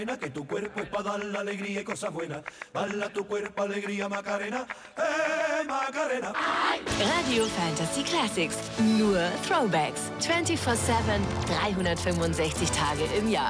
Que tu cuerpo es para dar la alegría y cosas buenas. Bala tu cuerpo, alegría, Macarena. Macarena. Radio Fantasy Classics. Nur Throwbacks. 24/7, 365 Tage im Jahr.